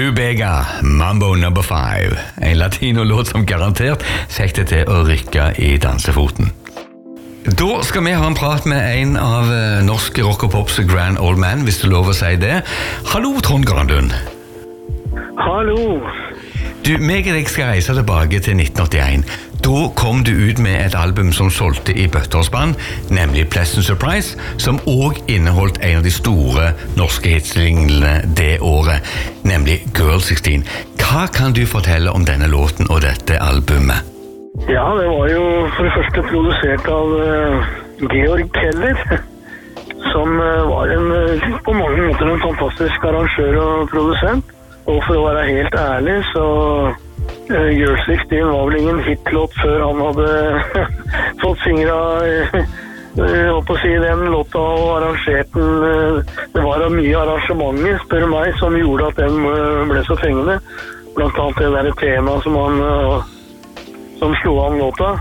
Lou Bega, Mambo No. 5. En latino-låt som garantert fikk det til å rykke i dansefoten. Da skal vi ha en prat med en av norsk rock og pops grand old man, hvis du lov å si det. Hallo, Trond Grandlund. Hallo. Du, meg og deg skal reise tilbake til 1981. Da kom du ut med et album som solgte i bøtterspann, nemlig Pleasant Surprise, som også inneholdt en av de store norske hitsinglene det året, nemlig Girl 16. Hva kan du fortelle om denne låten og dette albumet? Ja, det var jo for det første produsert av Georg Keller, som var på mange måter en fantastisk arrangør og produsent. Og for å være helt ærlig, så Girl 16 var vel ingen hitlåt før han hadde fått fingre på å si den låta og arrangert den. Det var mye arrangementer, spør meg, som gjorde at den ble så fengende. Blant annet det der temaet som slo an låta.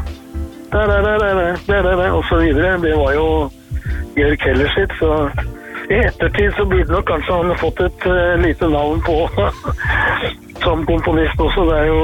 Og så videre. Det var jo Georg Keller sitt, så i ettertid så burde nok kanskje han fått et lite navn på som komponist også. Det jo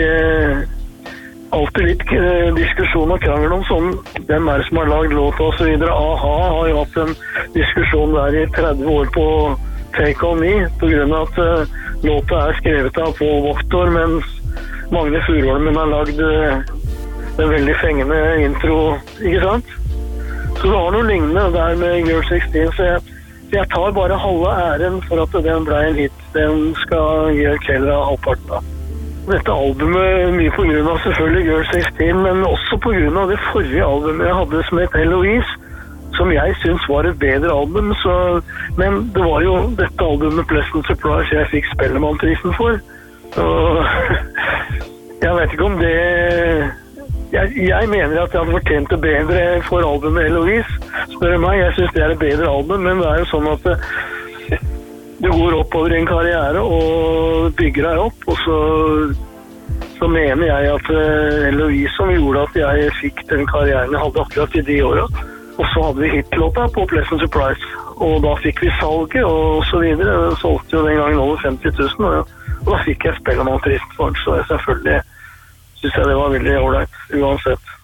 alltid litt diskusjon og krangel om sånn, hvem det som har laget låta og så videre. A-ha har jo hatt en diskusjon der i 30 år på Take On Me, på grunn av at låta skrevet av Paul Wachter, mens Magne Furuholmen har laget en veldig fengende intro, ikke sant? Så det var noe lignende der med Girl 16, så jeg tar bare halve æren for at den ble en hit. Den skal Georg Keller ha halvparten av. Dette albumet mye på grunn av selvfølgelig Girl 16, men også på grunn av det forrige albumet jeg hadde som het Eloise, som jeg synes var et bedre album. Men det var jo dette albumet Pleasant Surprise jeg fikk Spellemannprisen for. Og jeg vet ikke om det... Jeg mener at jeg hadde fortjent det bedre for albumet Eloise, spør meg. Jeg synes det et bedre album, men det jo sånn at du går oppover i en karriere og bygger deg opp, og så mener jeg at Eloise som gjorde at jeg fikk den karrieren jeg hadde akkurat i de årene. Og så hadde vi hitlåta på Pleasant Surprise, og da fikk vi salget og så videre. Den solgte jo den gangen over 50 000, og da fikk jeg Spellemannprisen for den, så selvfølgelig synes jeg det var veldig ordentlig uansett.